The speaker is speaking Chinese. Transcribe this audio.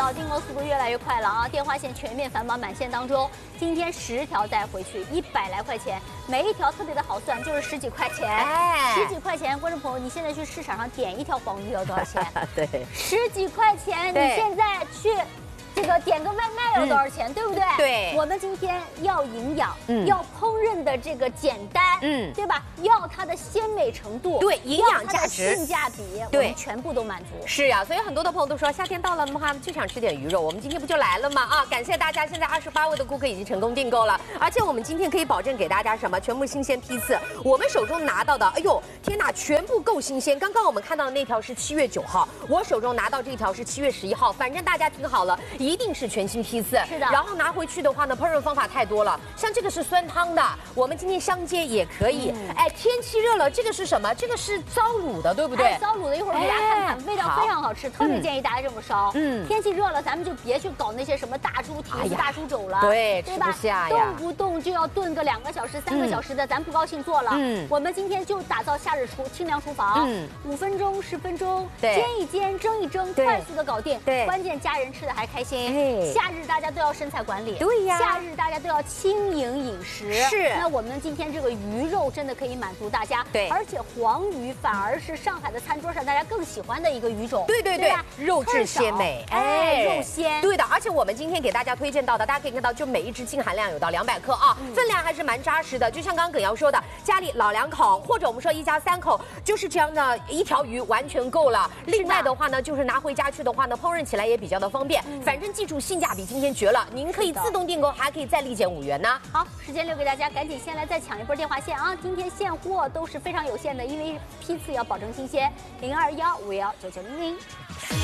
到订购速度越来越快了啊！电话线全面繁忙，满线当中，今天10条带回去，100来块钱，每一条特别的好算，就是10几块钱。10几块钱，观众朋友，你现在去市场上点一条黄鱼要多少钱？ 对 ，10几块钱，你现在去。这个点个外卖要多少钱，对不对？ 对， 我们今天要营养，要烹饪的这个简单，对吧？要它的鲜美程度， 对，营养价值、 性价比，我们全部都满足。 是呀，所以很多的朋友都说夏天到了的话就想吃点鱼肉，我们今天不就来了吗？啊，感谢大家，现在28位的顾客已经成功订购了，而且我们今天可以保证给大家什么？全部新鲜批次，我们手中拿到的，哎呦天哪，全部够新鲜。刚刚我们看到的那条是7月9号，我手中拿到这条是7月11号，反正大家听好了。一定是全新批次， 是的。 然后拿回去的话呢，烹饪方法太多了，像这个是酸汤的，我们今天香煎也可以。哎，天气热了，这个是什么？这个是糟卤的，对不对？ 糟卤的，一会儿给大家看看，味道非常好吃，特别建议大家这么烧。天气热了，咱们就别去搞那些什么大猪蹄子、大猪肘了， 对吧？ 吃不下呀， 动不动就要炖个2个小时、3个小时的，咱不高兴做了。我们今天就打造夏日清凉厨房，5分钟、10分钟，煎一煎、蒸一蒸，快速的搞定。对，关键家人吃的还开心。夏日大家都要身材管理， 对呀。 夏日大家都要轻盈饮食， 是。 那我们今天这个鱼肉真的可以满足大家， 对。 而且黄鱼反而是上海的餐桌上大家更喜欢的一个鱼种， 对，肉质鲜美， 肉鲜， 对的。而且我们今天给大家推荐到的，大家可以看到，就每一只净含量有到200克啊，分量还是蛮扎实的。就像刚刚耿瑶说的，家里老2口或者我们说1家3口，就是这样的一条鱼完全够了。另外的话呢，就是拿回家去的话呢，烹饪起来也比较的方便。反正记住性价比今天绝了，您可以自动订购，还可以再立减5元呢。 好，时间留给大家，赶紧先来再抢一波电话线啊！今天现货都是非常有限的，因为批次要保证新鲜，0215199900。